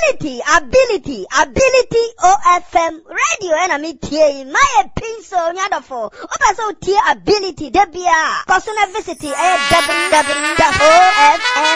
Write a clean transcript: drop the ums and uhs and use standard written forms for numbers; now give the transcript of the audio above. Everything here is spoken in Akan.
ability OFM radio and me tie my pencil nyadofo obaso tie ability debia personal visit www.ofm